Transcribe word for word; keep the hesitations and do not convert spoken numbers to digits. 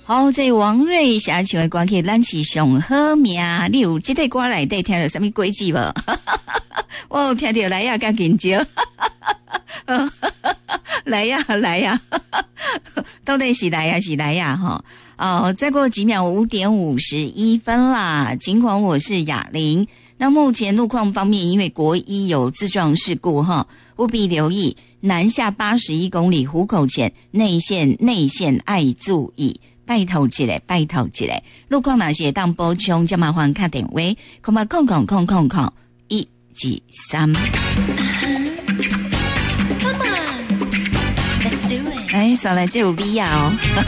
好，这王瑞霞唱的歌曲，咱是上好命。你有这个歌内底听到什么轨迹无？我有听到来呀，较紧张。来呀，来呀，到底是来呀，是来呀，哈。哦，再过几秒，五点五十一分啦。尽管我是雅玲，那目前路况方面，因为国一有自撞事故哈，务必留意南下八十一公里湖口前内线内线爱注意。拜托一下，拜托一下，路况哪些当补充，就麻烦打电话，空八空空空空空一二三。Come on, let's do it。哎，上来就有利亚哦。